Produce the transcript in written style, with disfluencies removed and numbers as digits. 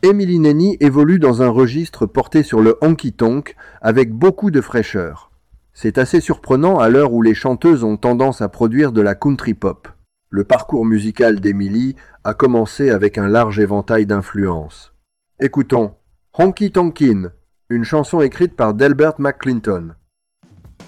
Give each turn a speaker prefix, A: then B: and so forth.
A: Emily Nenny évolue dans un registre porté sur le honky-tonk avec beaucoup de fraîcheur. C'est assez surprenant à l'heure où les chanteuses ont tendance à produire de la country pop. Le parcours musical d'Emily a commencé avec un large éventail d'influences. Écoutons Honky Tonkin', une chanson écrite par Delbert McClinton.